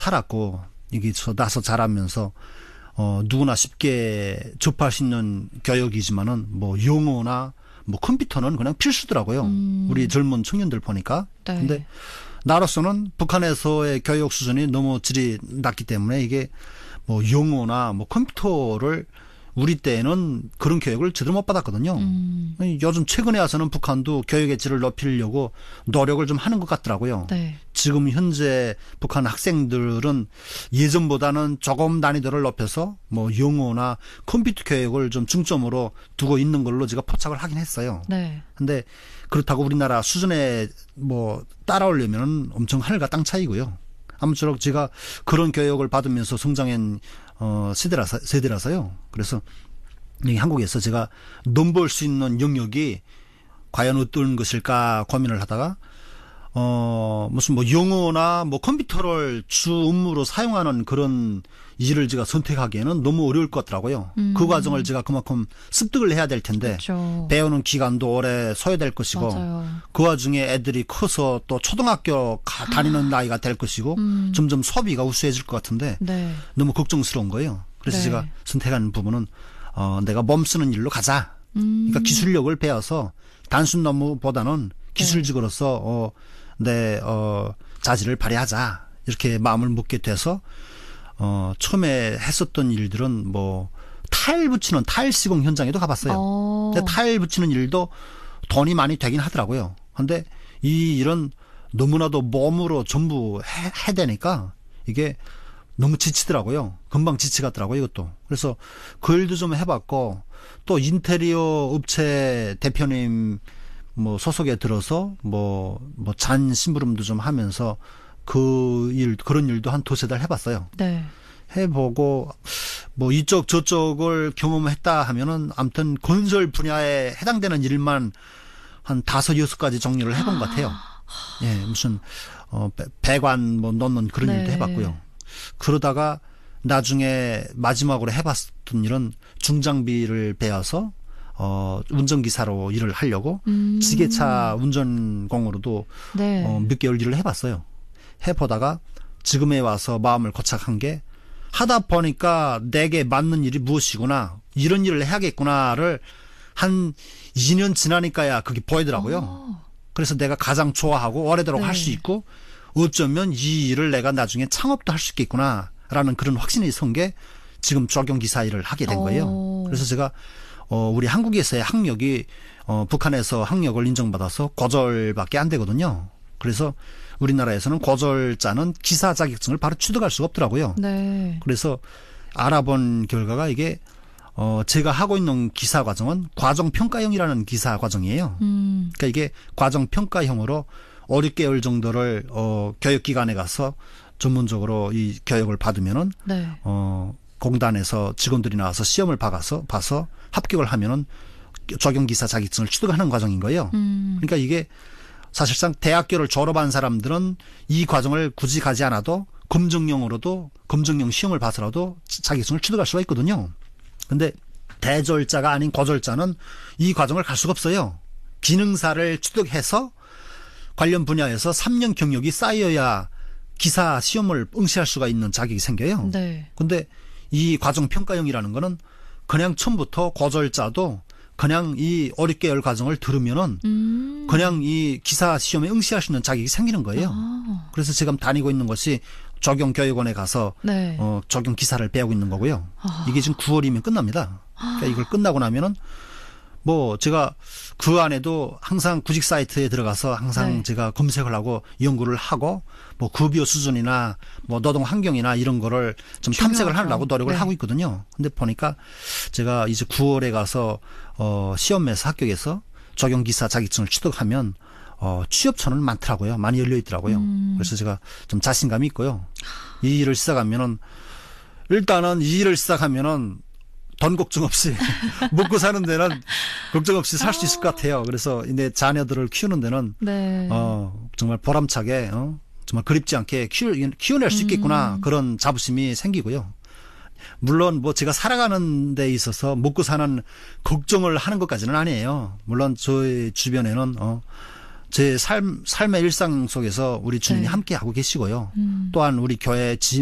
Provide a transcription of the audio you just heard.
살았고 여기서 나서 자라면서 누구나 쉽게 접할 수 있는 교육이지만은 뭐 영어나 뭐 컴퓨터는 그냥 필수더라고요. 우리 젊은 청년들 보니까. 네. 근데 나로서는 북한에서의 교육 수준이 너무 질이 낮기 때문에 이게 뭐 영어나 뭐 컴퓨터를 우리 때는 그런 교육을 제대로 못 받았거든요. 요즘 최근에 와서는 북한도 교육의 질을 높이려고 노력을 좀 하는 것 같더라고요. 네. 지금 현재 북한 학생들은 예전보다는 조금 난이도를 높여서 뭐 영어나 컴퓨터 교육을 좀 중점으로 두고 있는 걸로 제가 포착을 하긴 했어요. 네. 근데 그렇다고 우리나라 수준에 뭐 따라오려면 엄청 하늘과 땅 차이고요. 아무쪼록 제가 그런 교육을 받으면서 성장한 세대라서요. 그래서 한국에서 제가 넘볼 수 있는 영역이 과연 어떤 것일까 고민을 하다가 무슨 뭐 영어나 뭐 컴퓨터를 주 업무로 사용하는 그런 일을 제가 선택하기에는 너무 어려울 것 같더라고요. 그 과정을 제가 그만큼 습득을 해야 될 텐데 그렇죠. 배우는 기간도 오래 소요될 것이고 맞아요. 그 와중에 애들이 커서 또 초등학교 다니는 나이가 될 것이고 점점 소비가 우수해질 것 같은데 네. 너무 걱정스러운 거예요. 그래서 네. 제가 선택한 부분은 내가 몸 쓰는 일로 가자. 그러니까 기술력을 배워서 단순 업무보다는 기술직으로서 내 자질을 발휘하자. 이렇게 마음을 먹게 돼서 처음에 했었던 일들은 뭐 타일 붙이는 타일 시공 현장에도 가봤어요. 근데 타일 붙이는 일도 돈이 많이 되긴 하더라고요. 근데 이 일은 너무나도 몸으로 전부 해야 되니까 이게 너무 지치더라고요. 금방 지치겠더라고요, 이것도. 그래서 그 일도 좀 해봤고 또 인테리어 업체 대표님 뭐 소속에 들어서 뭐 잔 심부름도 좀 하면서 그런 일도 한 두세 달 해봤어요. 네. 해보고 뭐 이쪽 저쪽을 경험했다 하면은 아무튼 건설 분야에 해당되는 일만 한 5-6가지 정리를 해본 것 같아요. 예, 무슨 배관 뭐 넣는 그런 네. 일도 해봤고요. 그러다가 나중에 마지막으로 해봤던 일은 중장비를 배워서 운전기사로 일을 하려고 지게차 운전공으로도 네. 몇 개월 일을 해봤어요. 해보다가 지금에 와서 마음을 고착한 게 하다 보니까 내게 맞는 일이 무엇이구나 이런 일을 해야겠구나를 한 2년 지나니까야 그게 보이더라고요. 그래서 내가 가장 좋아하고 오래도록 네. 할 수 있고 어쩌면 이 일을 내가 나중에 창업도 할 수 있겠구나라는 그런 확신이 선 게 지금 조경기사 일을 하게 된 거예요. 그래서 제가 우리 한국에서의 학력이 북한에서 학력을 인정받아서 고졸밖에 안 되거든요. 그래서 우리나라에서는 고졸자는 기사 자격증을 바로 취득할 수가 없더라고요. 네. 그래서 알아본 결과가 이게 제가 하고 있는 기사 과정은 과정평가형이라는 기사 과정이에요. 그러니까 이게 과정평가형으로 5-6개월 정도를 교육기관에 가서 전문적으로 이 교육을 받으면은 네. 공단에서 직원들이 나와서 시험을 봐서 합격을 하면은 조경기사 자격증을 취득하는 과정인 거예요. 그러니까 이게 사실상 대학교를 졸업한 사람들은 이 과정을 굳이 가지 않아도 검정형 시험을 봐서라도 자격증을 취득할 수가 있거든요. 근데 대졸자가 아닌 고졸자는 이 과정을 갈 수가 없어요. 기능사를 취득해서 관련 분야에서 3년 경력이 쌓여야 기사 시험을 응시할 수가 있는 자격이 생겨요. 네. 근데 이 과정평가형이라는 거는 그냥 처음부터 고졸자도 그냥 이 5-6개월 과정을 들으면은 그냥 이 기사 시험에 응시할 수 있는 자격이 생기는 거예요. 그래서 지금 다니고 있는 것이 조경교육원에 가서 네. 조경 기사를 배우고 있는 거고요. 이게 지금 9월이면 끝납니다. 그러니까 이걸 끝나고 나면은 뭐 제가 그 안에도 항상 구직 사이트에 들어가서 항상 네. 제가 검색을 하고 연구를 하고 뭐 급여 수준이나 뭐 노동 환경이나 이런 거를 좀 중요하죠. 탐색을 하려고 노력을 네. 하고 있거든요. 근데 보니까 제가 이제 9월에 가서 시험에서 합격해서 조경기사 자격증을 취득하면 취업처는 많더라고요. 많이 열려 있더라고요. 그래서 제가 좀 자신감이 있고요. 이 일을 시작하면은 일단은 이 일을 시작하면은 돈 걱정 없이 먹고 사는 데는 걱정 없이 살 수 있을 것 같아요. 그래서 내 자녀들을 키우는 데는 네. 정말 보람차게 정말 그립지 않게 키워낼 수 있겠구나 그런 자부심이 생기고요. 물론 뭐 제가 살아가는 데 있어서 먹고 사는 걱정을 하는 것까지는 아니에요. 물론 저희 주변에는 제 삶의 일상 속에서 우리 주님이 네. 함께 하고 계시고요. 또한 우리 교회 지인